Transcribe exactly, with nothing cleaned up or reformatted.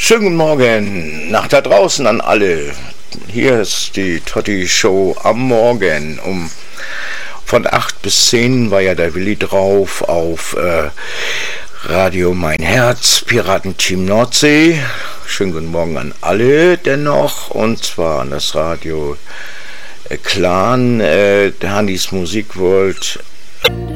Schönen guten Morgen nach da draußen an alle. Hier ist die Totti Show am Morgen. Um von acht bis zehn war ja der Willi drauf auf äh, Radio Mein Herz, Piratenteam Nordsee. Schönen guten Morgen an alle dennoch. Und zwar an das Radio äh, Clan, äh, der Handys Musikworld.